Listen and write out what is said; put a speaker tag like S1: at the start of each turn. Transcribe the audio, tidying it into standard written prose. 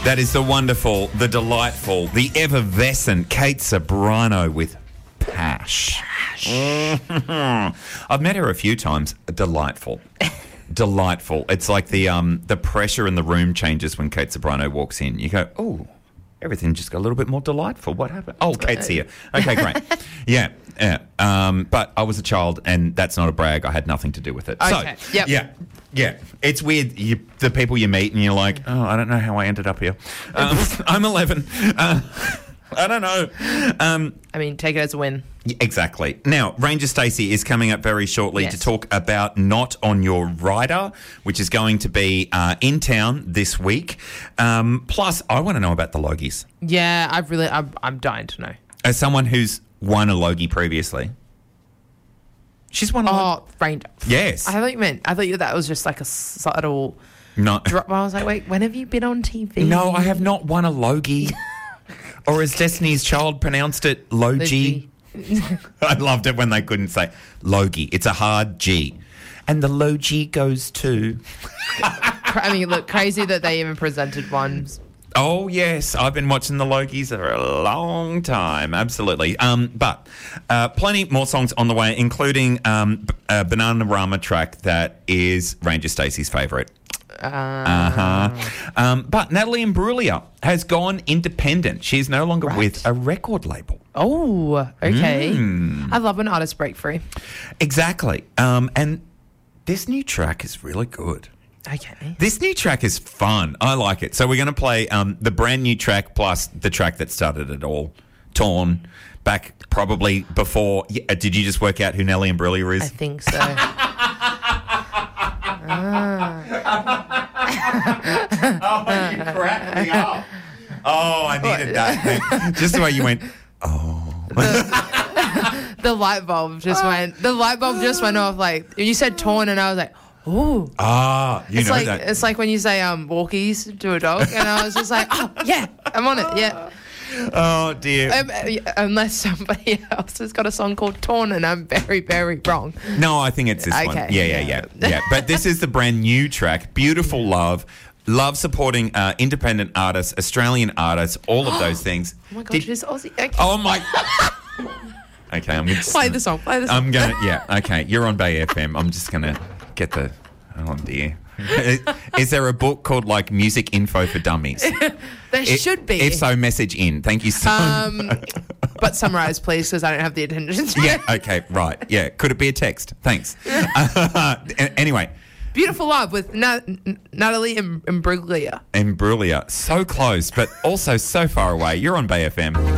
S1: That is the wonderful, the delightful, the effervescent Kate Ceberano with Pash. I've met her a few times. Delightful. Delightful. It's like the pressure in the room changes when Kate Ceberano walks in. You go, oh, everything just got a little bit more delightful. What happened? Oh, Kate's here. Okay, great. Yeah. But I was a child, and that's not a brag. I had nothing to do with it.
S2: Okay.
S1: So, yeah. It's weird. The people you meet, and you're like, oh, I don't know how I ended up here. I'm 11. I don't know.
S2: I mean, take it as a win.
S1: Exactly. Now, Ranger Stacey is coming up very shortly to talk about Not On Your Rider, which is going to be in town this week. Plus, I want to know about the Logies.
S2: Yeah, I'm dying to know.
S1: As someone who's won a Logie previously. She's won a Logie.
S2: Oh, Ranger.
S1: Yes.
S2: I thought that was just like a subtle
S1: No.
S2: drop. I was like, wait, when have you been on TV?
S1: No, I have not won a Logie. Or as Destiny's Child pronounced it, Logie. I loved it when they couldn't say Logie. It's a hard G. And the Logie goes to...
S2: I mean, look, crazy that they even presented one.
S1: Oh, yes. I've been watching the Logies for a long time. Absolutely. But plenty more songs on the way, including a Bananarama track that is Ranger Stacey's favourite. But Natalie Imbruglia has gone independent. She's no longer with a record label.
S2: Oh, okay. I love an artist break free.
S1: Exactly. And this new track is really good.
S2: Okay.
S1: This new track is fun. I like it. So we're going to play the brand new track plus the track that started it all, Torn, back probably before. Did you just work out who Nelly Imbruglia is?
S2: I think so.
S1: Oh, you cracked me up. Oh, I needed that. Just the way you went, oh.
S2: The light bulb just went. The light bulb just went off. Like you said, Torn, and I was like, ooh.
S1: Ah, you
S2: it's
S1: know
S2: like,
S1: that.
S2: It's like when you say walkies to a dog, and I was just like, oh yeah, I'm on it. Yeah.
S1: Oh dear.
S2: Unless somebody else has got a song called Torn, and I'm very, very wrong.
S1: No, I think it's this one. Yeah. But this is the brand new track. Beautiful Love. Love supporting independent artists, Australian artists, all of those things.
S2: Oh my God, she's Aussie. Okay.
S1: Oh my. Okay, I'm going to
S2: play the song.
S1: I'm going to. Yeah. Okay, you're on Bay FM. I'm just going to get the. Oh dear. Is there a book called like Music Info for Dummies?
S2: There should be.
S1: If so, message in. Thank you so much.
S2: But summarise, please, because I don't have the attention.
S1: Yeah, okay, right. Yeah, could it be a text? Thanks. Anyway.
S2: Beautiful Love with Natalie Imbruglia.
S1: Imbruglia. So close, but also so far away. You're on Bay FM.